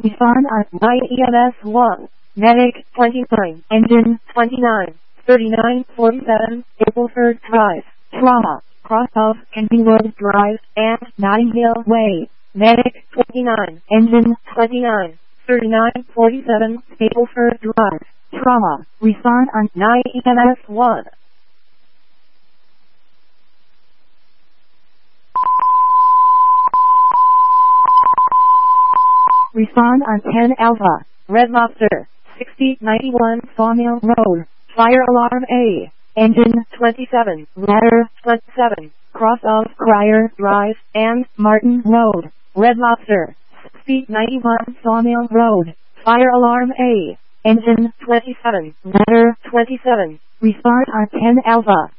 Respond on 9 EMS 1. Medic 29. Engine 29. 39 47. Stapleford Drive. Trauma. Cross of Kensingwood Drive and Notting Hill Way. Medic 29. Engine 29. 39 47. Stapleford Drive. Trauma. Respond on 9 EMS 1. Respond on 10 Alpha. Red Lobster. 6091 Sawmill Road. Fire alarm A. Engine 27. Ladder 27. Cross of Crier Drive and Martin Road. Red Lobster. 6091 Sawmill Road. Fire alarm A. Engine 27. Ladder 27. Respond on 10 Alpha.